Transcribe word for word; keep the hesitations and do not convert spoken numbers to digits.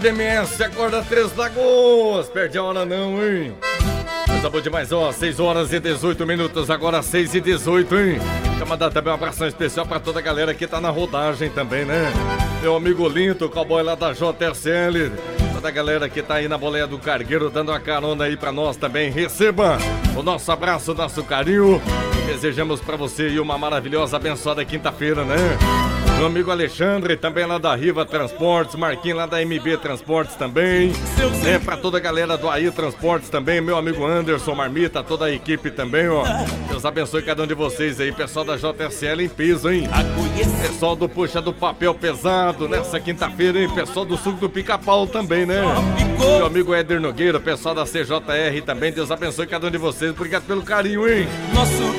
M S, acorda Três Lagoas, perde a hora não, hein? Coisa boa demais, ó, seis horas e dezoito minutos, agora seis e dezoito, hein? Quero mandar também um abração especial pra toda a galera que tá na rodagem também, né? Meu amigo Linto, cowboy lá da J S L, toda a galera que tá aí na boleia do cargueiro, dando uma carona aí pra nós também, receba o nosso abraço, o nosso carinho, desejamos pra você aí uma maravilhosa, abençoada quinta-feira, né? Meu amigo Alexandre, também lá da Riva Transportes, Marquinhos lá da M B Transportes também, é, pra toda a galera do A I Transportes também, meu amigo Anderson, Marmita, toda a equipe também, ó. Deus abençoe cada um de vocês aí, pessoal da J S L em peso, hein? Pessoal do Puxa do Papel Pesado, nessa quinta-feira, hein? Pessoal do Suco do Pica-Pau também, né? Meu amigo Éder Nogueira, pessoal da C J R também, Deus abençoe cada um de vocês, obrigado pelo carinho, hein?